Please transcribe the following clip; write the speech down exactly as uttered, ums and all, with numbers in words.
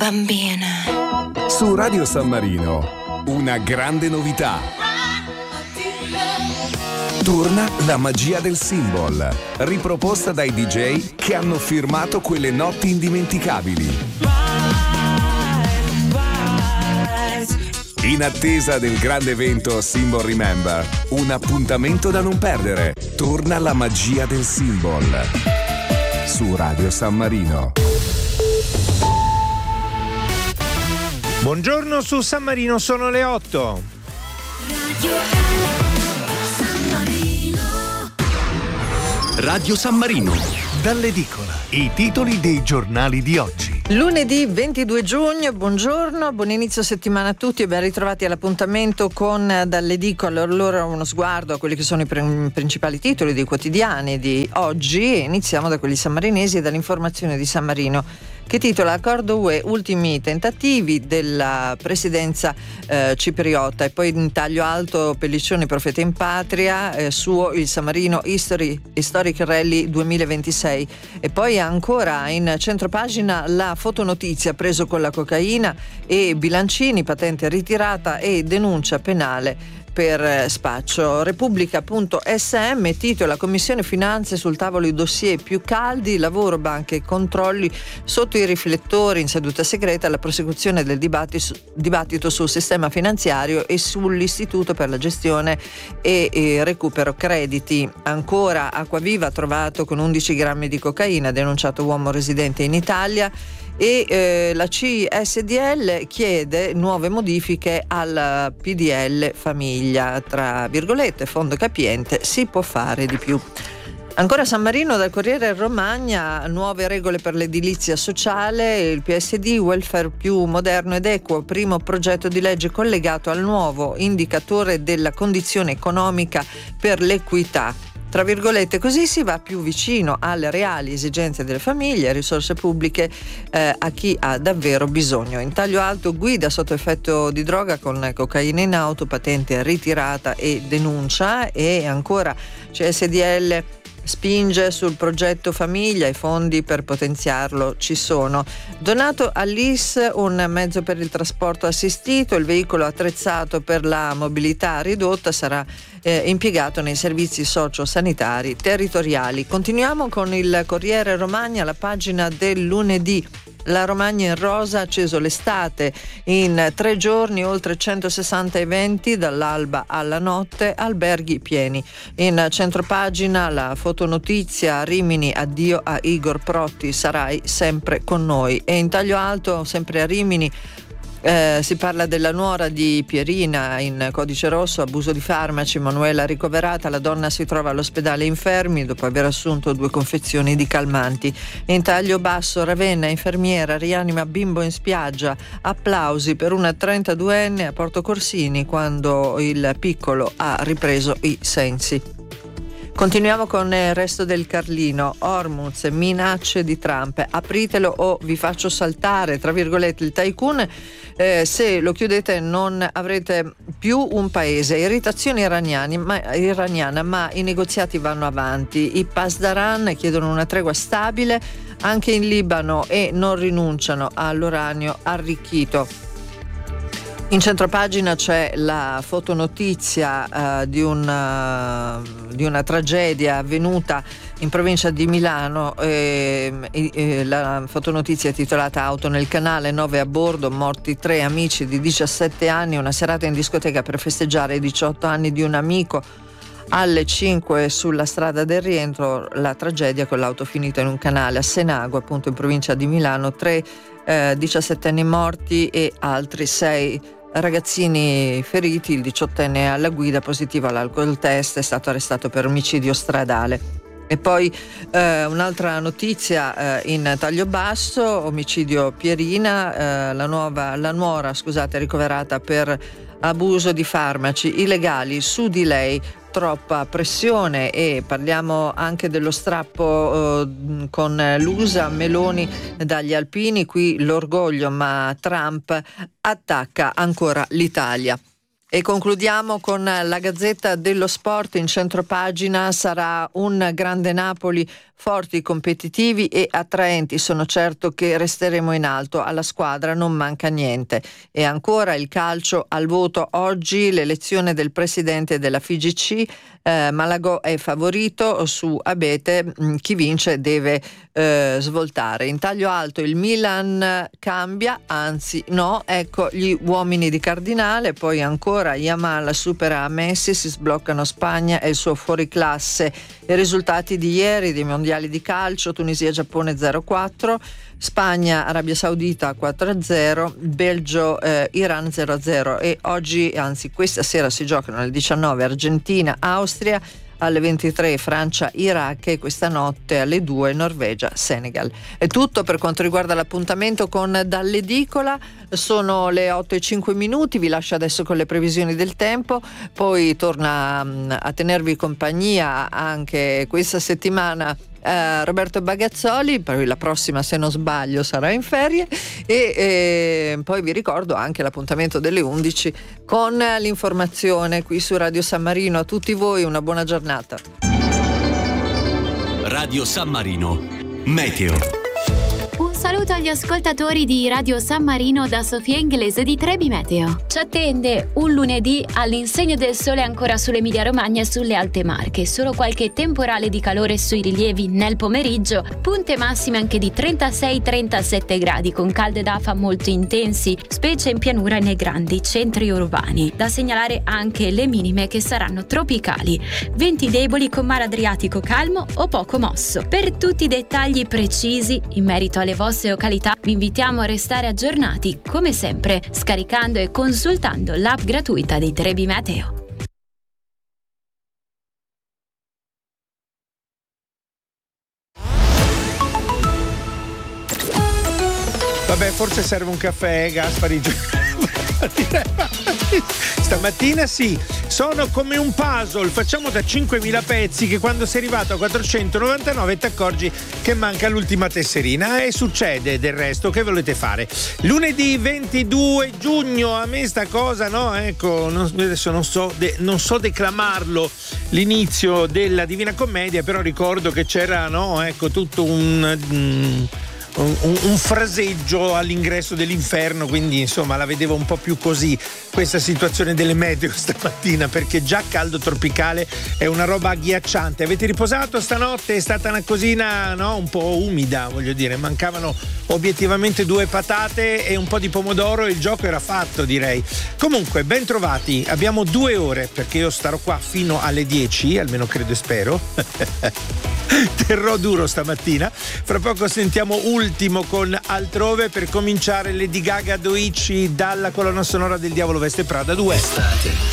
bambina. Su Radio San Marino, una grande novità. Torna la magia del Symbol, riproposta dai D J che hanno firmato quelle notti indimenticabili. In attesa del grande evento Symbol Remember, un appuntamento da non perdere. Torna la magia del Symbol su Radio San Marino. Buongiorno su San Marino, sono le otto. Radio San Marino, dall'edicola. I titoli dei giornali di oggi. Lunedì ventidue giugno, buongiorno, buon inizio settimana a tutti e ben ritrovati all'appuntamento con dall'edicola. Allora uno sguardo a quelli che sono i pre- principali titoli dei quotidiani di oggi. Iniziamo da quelli sammarinesi e dall'informazione di San Marino, che titola Accordo U E, ultimi tentativi della presidenza eh, cipriota. E poi in taglio alto Pelliccioni profeta in patria, eh, suo il San Marino History, Historic Rally duemilaventisei. E poi ancora in centropagina la fotonotizia, preso con la cocaina e bilancini, patente ritirata e denuncia penale per spaccio. Repubblica.sm titola Commissione Finanze sul tavolo i dossier più caldi, lavoro, banche e controlli sotto i riflettori in seduta segreta, la prosecuzione del dibattito, dibattito sul sistema finanziario e sull'istituto per la gestione e, e recupero crediti. Ancora Acquaviva trovato con undici grammi di cocaina, denunciato uomo residente in Italia. E eh, la C S D L chiede nuove modifiche al P D L famiglia, tra virgolette, fondo capiente, si può fare di più. Ancora San Marino dal Corriere Romagna, nuove regole per l'edilizia sociale, il P S D, welfare più moderno ed equo, primo progetto di legge collegato al nuovo indicatore della condizione economica per l'equità. Tra virgolette, così si va più vicino alle reali esigenze delle famiglie, risorse pubbliche eh, a chi ha davvero bisogno. In taglio alto, guida sotto effetto di droga con cocaina in auto, patente ritirata e denuncia. E ancora C S D L spinge sul progetto famiglia, i fondi per potenziarlo ci sono. Donato all'I S un mezzo per il trasporto assistito, il veicolo attrezzato per la mobilità ridotta sarà eh, impiegato nei servizi sociosanitari territoriali. Continuiamo con il Corriere Romagna, la pagina del lunedì. La Romagna in rosa ha acceso l'estate, in tre giorni oltre centosessanta eventi dall'alba alla notte, alberghi pieni. In centropagina la fotonotizia, Rimini addio a Igor Protti, sarai sempre con noi. E in taglio alto sempre a Rimini Eh, si parla della nuora di Pierina in codice rosso, abuso di farmaci, Manuela ricoverata, la donna si trova all'ospedale infermi dopo aver assunto due confezioni di calmanti. In taglio basso Ravenna, infermiera rianima bimbo in spiaggia, applausi per una trentaduenne a Porto Corsini quando il piccolo ha ripreso i sensi. Continuiamo con il resto del Carlino. Hormuz, minacce di Trump, apritelo o vi faccio saltare, tra virgolette, il tycoon, eh, se lo chiudete non avrete più un paese. Irritazione iraniani, ma, iraniana, ma i negoziati vanno avanti. I Pasdaran chiedono una tregua stabile anche in Libano e non rinunciano all'uranio arricchito. In centropagina c'è la fotonotizia uh, di, una, di una tragedia avvenuta in provincia di Milano. E, e, la fotonotizia è titolata Auto nel canale, nove a bordo, morti tre amici di diciassette anni, una serata in discoteca per festeggiare i diciotto anni di un amico. Alle cinque sulla strada del rientro la tragedia con l'auto finita in un canale a Senago, appunto in provincia di Milano, tre eh, diciassettenni morti e altri sei ragazzini feriti. Il diciottenne alla guida positivo all'alcol test, è stato arrestato per omicidio stradale. E poi eh, un'altra notizia eh, in taglio basso, omicidio Pierina, eh, la, nuova, la nuora scusate, ricoverata per abuso di farmaci illegali, su di lei troppa pressione. E parliamo anche dello strappo eh, con l'U S A, Meloni dagli alpini, qui l'orgoglio, ma Trump attacca ancora l'Italia. E concludiamo con la Gazzetta dello Sport. In centropagina sarà un grande Napoli forti, competitivi e attraenti. Sono certo che resteremo in alto, alla squadra non manca niente. E ancora il calcio al voto oggi, l'elezione del presidente della F I G C. eh, Malagò è favorito su Abete, chi vince deve eh, svoltare. In taglio alto il Milan cambia, anzi no, ecco gli uomini di Cardinale. Poi ancora Yamal supera Messi, si sbloccano Spagna e il suo fuoriclasse. I risultati di ieri dei mondiali di calcio: Tunisia-Giappone zero a quattro, Spagna-Arabia Saudita quattro a zero, Belgio-Iran eh, zero a zero, e oggi, anzi questa sera, si giocano alle diciannove Argentina-Austria, alle ventitré Francia-Iraq e questa notte alle due Norvegia-Senegal. È tutto per quanto riguarda l'appuntamento con Dall'Edicola. Sono le otto e cinque minuti, vi lascio adesso con le previsioni del tempo, poi torna a tenervi compagnia anche questa settimana Uh, Roberto Bagazzoli, poi la prossima, se non sbaglio, sarà in ferie, e eh, poi vi ricordo anche l'appuntamento delle undici con l'informazione qui su Radio San Marino. A tutti voi una buona giornata. Radio San Marino Meteo. Un saluto agli ascoltatori di Radio San Marino da Sofia Inglese di Trebi Meteo. Ci attende un lunedì all'insegna del sole ancora sull'Emilia Romagna e sulle Alte Marche, solo qualche temporale di calore sui rilievi nel pomeriggio, punte massime anche di trentasei trentasette gradi con calde d'afa molto intensi, specie in pianura e nei grandi centri urbani. Da segnalare anche le minime che saranno tropicali, venti deboli con mare Adriatico calmo o poco mosso. Per tutti i dettagli precisi in merito alle vostre località vi invitiamo a restare aggiornati come sempre scaricando e consultando l'app gratuita di Trebi Meteo. Vabbè, forse serve un caffè, Gaspari. Stamattina sì, sono come un puzzle, facciamo da cinquemila pezzi che quando sei arrivato a quattrocentonovantanove ti accorgi che manca l'ultima tesserina, e succede del resto. Che volete fare? Lunedì ventidue giugno, a me sta cosa, no? Ecco, non, adesso non so, de, non so declamarlo l'inizio della Divina Commedia, però ricordo che c'era, no? Ecco, tutto un... Mm, Un, un, un fraseggio all'ingresso dell'inferno, quindi insomma la vedevo un po' più così questa situazione delle meteo stamattina, perché già caldo tropicale è una roba agghiacciante. Avete riposato stanotte? È stata una cosina, no, un po' umida, voglio dire, mancavano obiettivamente due patate e un po' di pomodoro e il gioco era fatto, direi. Comunque ben trovati, abbiamo due ore perché io starò qua fino alle dieci, almeno credo e spero. Terrò duro stamattina. Fra poco sentiamo Ultimo con Altrove, per cominciare Lady Gaga Doici dalla colonna sonora del Diavolo Veste Prada due. Estate.